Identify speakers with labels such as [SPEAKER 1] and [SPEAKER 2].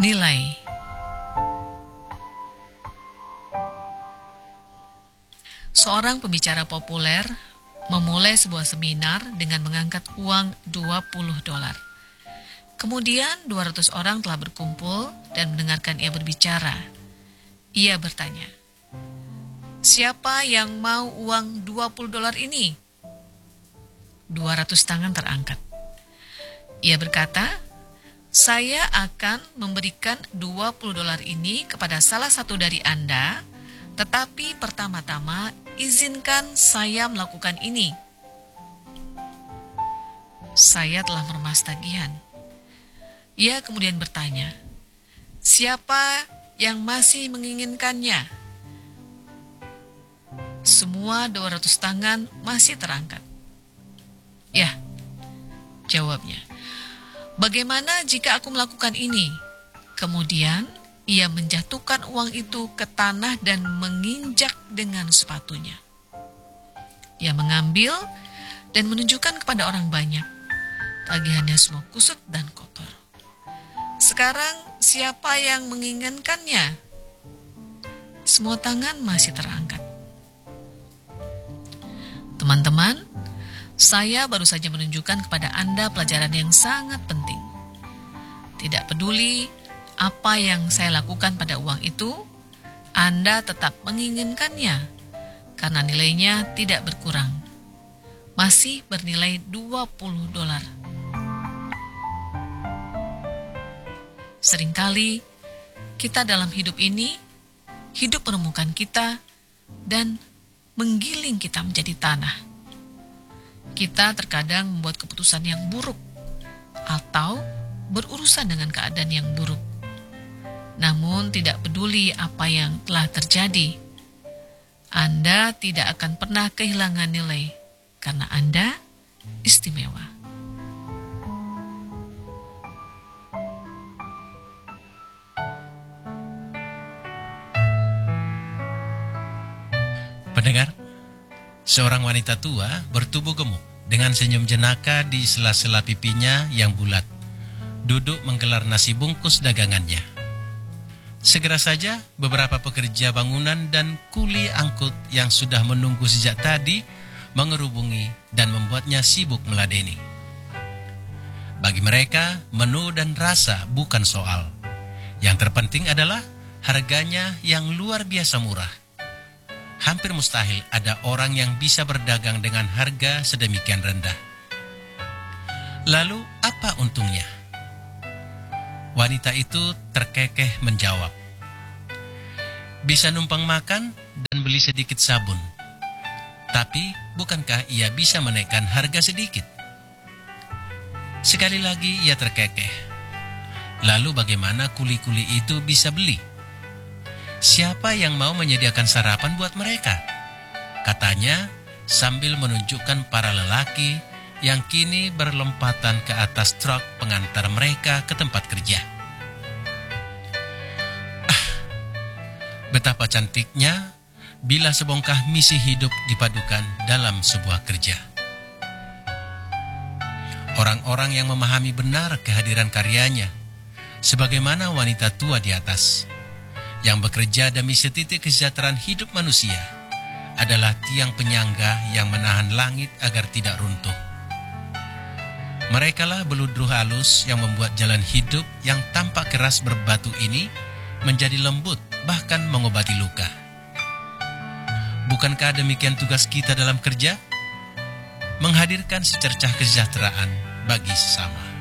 [SPEAKER 1] Nilai. Seorang pembicara populer memulai sebuah seminar dengan mengangkat uang $20. Kemudian 200 orang telah berkumpul dan mendengarkan ia berbicara. Ia bertanya, "Siapa yang mau uang $20 ini?" 200 tangan terangkat. Ia berkata, "Saya akan memberikan $20 ini kepada salah satu dari Anda, tetapi pertama-tama izinkan saya melakukan ini." Saya telah meremas tagihan. Ia kemudian bertanya, "Siapa yang masih menginginkannya?" Semua 200 tangan masih terangkat. "Ya," jawabnya. "Bagaimana jika aku melakukan ini?" Kemudian ia menjatuhkan uang itu ke tanah dan menginjak dengan sepatunya. Ia mengambil dan menunjukkan kepada orang banyak. Tagihannya semua kusut dan kotor. "Sekarang siapa yang menginginkannya?" Semua tangan masih terangkat. Teman-teman, saya baru saja menunjukkan kepada Anda pelajaran yang sangat penting. Tidak peduli apa yang saya lakukan pada uang itu, Anda tetap menginginkannya karena nilainya tidak berkurang. Masih bernilai $20. Seringkali kita dalam hidup ini, hidup menemukan kita dan menggiling kita menjadi tanah. Kita terkadang membuat keputusan yang buruk atau berurusan dengan keadaan yang buruk. Namun tidak peduli apa yang telah terjadi, Anda tidak akan pernah kehilangan nilai karena Anda istimewa.
[SPEAKER 2] Pendengar, seorang wanita tua bertubuh gemuk dengan senyum jenaka di sela-sela pipinya yang bulat, duduk menggelar nasi bungkus dagangannya. Segera saja beberapa pekerja bangunan dan kuli angkut yang sudah menunggu sejak tadi mengerubungi dan membuatnya sibuk meladeni. Bagi mereka, menu dan rasa bukan soal. Yang terpenting adalah harganya yang luar biasa murah. Hampir mustahil ada orang yang bisa berdagang dengan harga sedemikian rendah. Lalu apa untungnya? Wanita itu terkekeh menjawab, "Bisa numpang makan dan beli sedikit sabun. Tapi bukankah ia bisa menaikkan harga sedikit?" Sekali lagi ia terkekeh. Lalu bagaimana kuli-kuli itu bisa beli? Siapa yang mau menyediakan sarapan buat mereka? Katanya sambil menunjukkan para lelaki yang kini berlompatan ke atas truk pengantar mereka ke tempat kerja. Betapa cantiknya bila sebongkah misi hidup dipadukan dalam sebuah kerja. Orang-orang yang memahami benar kehadiran karyanya, sebagaimana wanita tua di atas, yang bekerja demi setitik kesejahteraan hidup manusia, adalah tiang penyangga yang menahan langit agar tidak runtuh. Merekalah beludru halus yang membuat jalan hidup yang tampak keras berbatu ini menjadi lembut, bahkan mengobati luka. Bukankah demikian tugas kita dalam kerja? Menghadirkan secercah kesejahteraan bagi sesama.